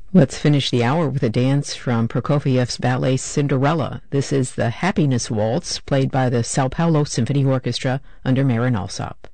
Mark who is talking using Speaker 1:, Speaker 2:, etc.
Speaker 1: Let's finish the hour with a dance from Prokofiev's ballet Cinderella. This is the Happiness Waltz, played by the Sao Paulo Symphony Orchestra under Marin Alsop.